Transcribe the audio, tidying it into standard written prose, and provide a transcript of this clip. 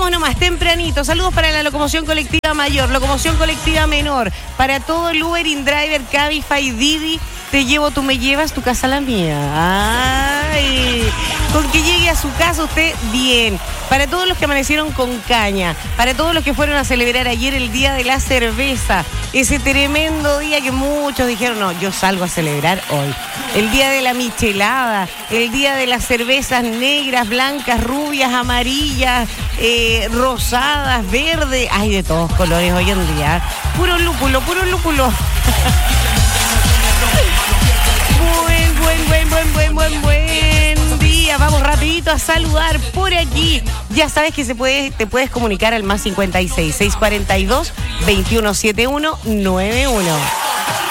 Vamos nomás, tempranito. Saludos para la locomoción colectiva mayor, locomoción colectiva menor, para todo el Uber, InDriver, Cabify, Didi. Te llevo, tú me llevas, tu casa la mía. Ay, con que llegue a su casa usted bien. Para todos los que amanecieron con caña, para todos los que fueron a celebrar ayer el Día de la Cerveza, ese tremendo día que muchos dijeron, no, yo salgo a celebrar hoy. El Día de la Michelada, el Día de las cervezas negras, blancas, rubias, amarillas, rosadas, verdes. Hay de todos colores hoy en día. Puro lúpulo, puro lúpulo. Buen día. Vamos rapidito a saludar por aquí. Ya sabes que te puedes comunicar al +56 642 2171 91.